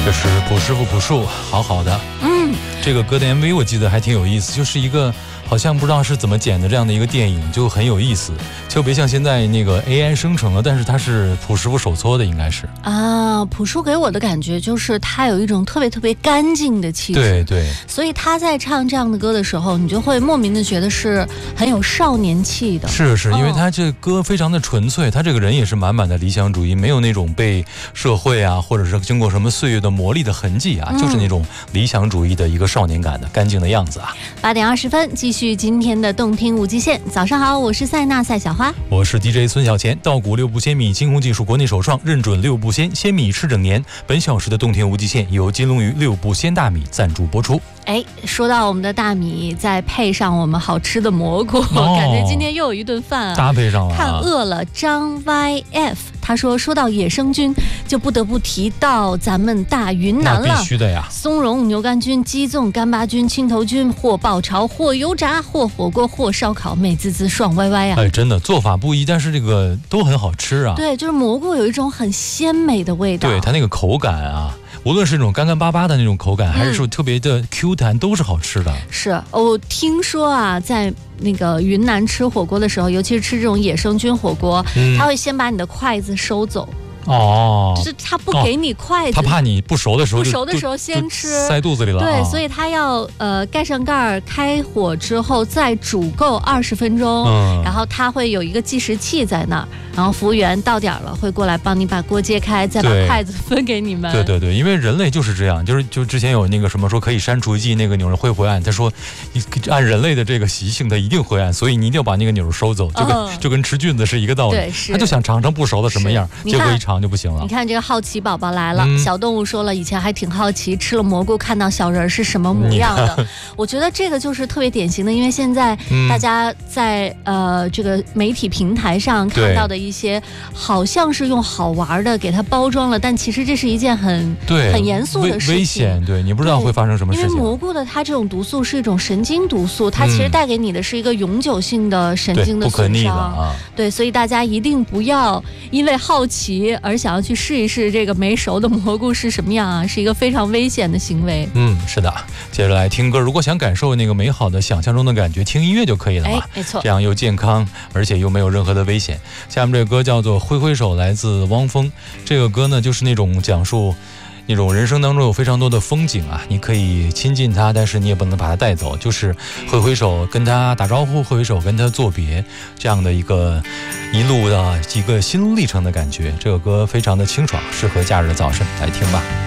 这是朴师傅朴树，好好的。这个歌的 MV 我记得还挺有意思，就是一个好像不知道是怎么剪的这样的一个电影，就很有意思，就别像现在那个 AI 生成了，但是它是朴师傅手搓的，应该是啊。朴树给我的感觉就是他有一种特别干净的气质， 对对， 所以他在唱这样的歌的时候，你就会莫名的觉得是很有少年气的。 是，因为他这歌非常的纯粹，他这个人也是满满的理想主义，没有那种被社会啊或者是经过什么岁月的磨砺的痕迹啊，就是那种理想主义的一个少年感的干净的样子啊。 8点20分，继续今天的动听无极限。早上好，我是塞纳赛小花， 我是 DJ 孙小钱。稻谷6步鲜米，精工技术国内首创，认准6步鲜米吃整年。本小时的动听无极限由金龙鱼6步鲜大米赞助播出。 说到我们的大米，再配上我们好吃的蘑菇，感觉今天又有一顿饭啊， 搭配上了。 看饿了张 YF， 他说到野生菌就不得不提到咱们大云南了， 那必须的呀。 松茸、牛肝菌、鸡枞、干巴菌、青头菌，或爆炒，或油炸，或火锅，或烧烤，美滋滋，爽歪歪啊！ 真的做法不一，但是这个都很好吃啊。 对，就是蘑菇有一种很鲜美的味道， 对它那个口感啊。无论是那种干干巴巴的那种口感，还是说特别的 Q 弹，都是好吃的。是， 我听说啊，在那个云南吃火锅的时候，尤其是吃这种野生菌火锅，他会先把你的筷子收走。就是他不给你筷子， 他怕你不熟的时候先吃塞肚子里了。 对，所以他要盖上盖儿，开火之后再煮够20分钟，然后他会有一个计时器在那儿，然后服务员到点了会过来帮你把锅揭开，再把筷子分给你们。 对，因为人类就是这样，就之前有那个什么说可以删除剂，那个钮会回按，他说按人类的这个习性，他一定回按，所以你一定要把那个钮收走，就跟吃菌子是一个道理。他就想尝尝不熟的什么样，结果一尝就不行了。 你看这个好奇宝宝来了，小动物说了，以前还挺好奇吃了蘑菇看到小人是什么模样的。我觉得这个就是特别典型的，因为现在大家在这个媒体平台上看到的一些，好像是用好玩的给它包装了，但其实这是一件很严肃的事情， 危险。对，你不知道会发生什么事情。 因为蘑菇的它这种毒素是一种神经毒素，它其实带给你的是一个永久性的神经的损伤。对，所以大家一定不要因为好奇而想要去试一试这个没熟的蘑菇是什么样啊，是一个非常危险的行为。 是的。接着来听歌，如果想感受那个美好的想象中的感觉，听音乐就可以了嘛。 没错， 这样又健康，而且又没有任何的危险。下面这个歌叫做《挥挥手》，来自汪峰。这个歌呢，就是那种讲述那种人生当中有非常多的风景啊，你可以亲近它，但是你也不能把它带走，就是挥挥手跟它打招呼，挥挥手跟它作别，这样的一路的一个心路历程的感觉。这个歌非常的清爽，适合假日的早晨，来听吧。